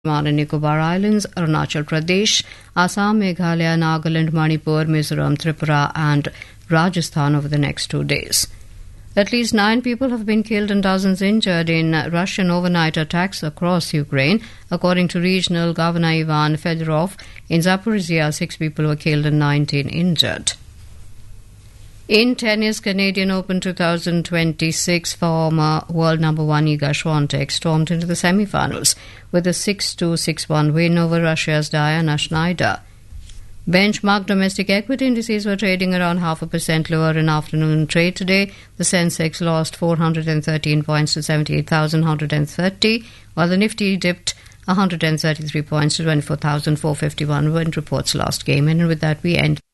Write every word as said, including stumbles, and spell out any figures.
Andaman and Nicobar Islands, Arunachal Pradesh, Assam, Meghalaya, Nagaland, Manipur, Mizoram, Tripura and Rajasthan over the next two days. At least nine people have been killed and dozens injured in Russian overnight attacks across Ukraine. According to regional governor Ivan Fedorov, in Zaporizhia, six people were killed and nineteen injured. In tennis, Canadian Open twenty twenty-six, former world number one Iga Swiatek stormed into the semi-finals with a six two, six one win over Russia's Diana Schneider. Benchmark domestic equity indices were trading around half a percent lower in afternoon trade today. The Sensex lost four hundred thirteen points to seventy-eight thousand one hundred thirty, while the Nifty dipped one hundred thirty-three points to twenty-four thousand four hundred fifty-one when reports last came in. And with that, we end